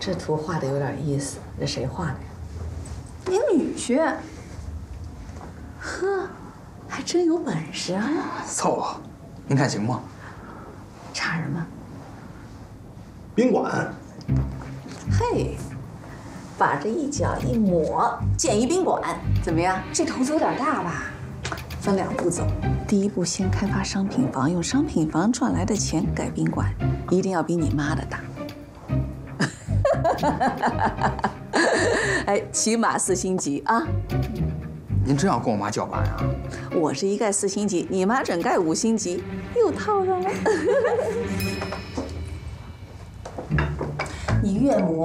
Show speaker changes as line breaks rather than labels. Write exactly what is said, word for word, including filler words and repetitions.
这图画的有点意思，这谁画的呀？
你女婿。
呵，还真有本事啊！
凑合，您看行吗？
差什么？
宾馆。
嘿，把这一角一抹，建一宾馆，怎么样？这投资有点大吧？分两步走，第一步先开发商品房，用商品房赚来的钱盖宾馆，一定要比你妈的大。哎，起码四星级啊！
您真要跟我妈叫板啊？
我是一盖四星级，你妈整盖五星级，又套上了。你岳母